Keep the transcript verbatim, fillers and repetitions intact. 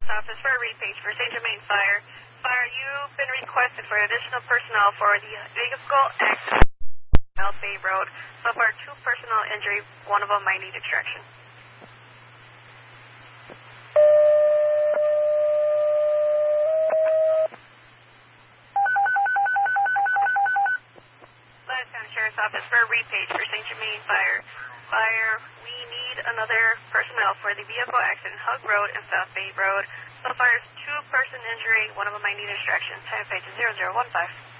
Office for a repage for Saint Germain Fire. Fire, you've been requested for additional personnel for the vehicle accident on South Bay Road. So far, two personnel injury. One of them might need extraction. Last County Sheriff's Office for a repage for Saint Germain Fire. Fire, we need another personnel for the vehicle accident, Hug Road and South Bay Road. So far, two person injury. One of them might need extraction. Time page zero zero one five.